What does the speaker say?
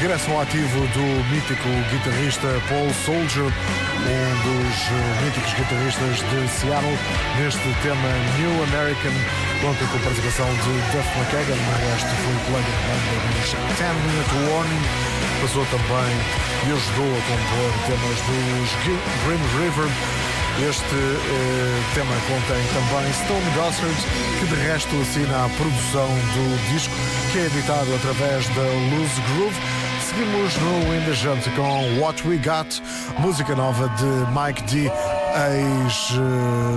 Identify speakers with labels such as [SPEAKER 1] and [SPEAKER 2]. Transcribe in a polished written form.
[SPEAKER 1] regresso ao ativo do mítico guitarrista Paul Solger, um dos míticos guitarristas de Seattle, neste tema New American, conta com a participação de Duff McKagan. O resto foi colega de banda nos 10 Minute Warning, passou também e ajudou a compor temas dos Grim River. Este tema contém também Stone Gossard, que de resto assina a produção do disco, que é editado através da Loose Groove. Seguimos no In The Jump com What We Got, música nova de Mike D, ex